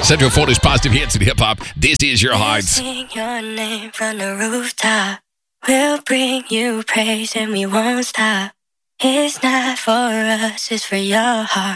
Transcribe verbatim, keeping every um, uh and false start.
Central Florida's positive hits and hip hop. This is your Hides. Sing your name from the rooftop. We'll bring you praise and we won't stop. It's not for us, it's for your heart.